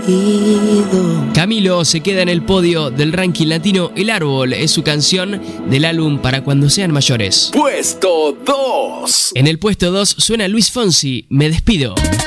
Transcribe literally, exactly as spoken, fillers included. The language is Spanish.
Camilo se queda en el podio del ranking latino. El árbol es su canción del álbum Para cuando sean mayores. Puesto dos. En el puesto dos suena Luis Fonsi, Me despido.